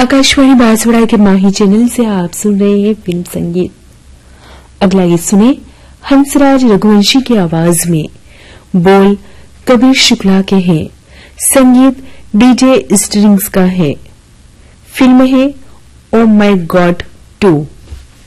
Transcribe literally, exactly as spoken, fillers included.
आकाशवाणी बांसवाड़ा के माही चैनल से आप सुन रहे हैं फिल्म संगीत। अगला गीत सुने हंसराज रघुवंशी की आवाज में। बोल कबीर शुक्ला के हैं, संगीत डीजे स्ट्रिंग्स का है। फिल्म है ओ माय गॉड टू।